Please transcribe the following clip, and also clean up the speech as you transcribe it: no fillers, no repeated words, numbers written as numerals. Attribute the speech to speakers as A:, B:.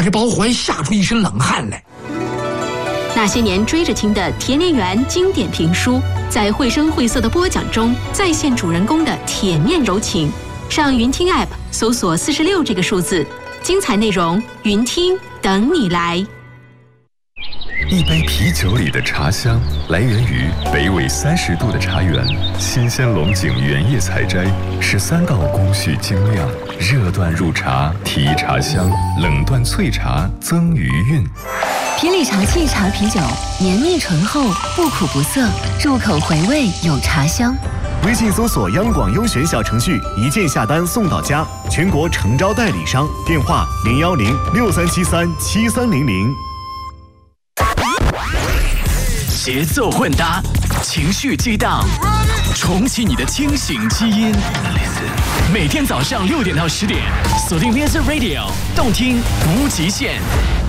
A: 把这包环吓出一身冷汗来。
B: 那些年追着听的田连元经典评书，在绘声绘色的播讲中再现主人公的铁面柔情。上云听 App 搜索46这个数字，精彩内容云听等你来。
C: 一杯啤酒里的茶香来源于北纬30度的茶园，新鲜龙井原叶采摘，13道工序精酿，热断入茶提茶香，冷断萃茶增余韵。
D: 皮里茶沏茶啤酒，绵密醇厚，不苦不涩，入口回味有茶香。
E: 微信搜索央广优选小程序，一键下单送到家，全国诚招代理商，电话01063737300。
F: 节奏混搭，情绪激荡，重启你的清醒基因。每天早上6点到10点，锁定 Music Radio， 动听无极限。